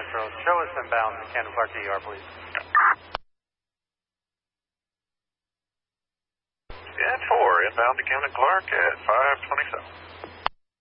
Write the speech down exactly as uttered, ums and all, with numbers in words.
Metro. Show us inbound to Camden Clark D R, please. ten four, inbound to Camden Clark at five twenty-seven.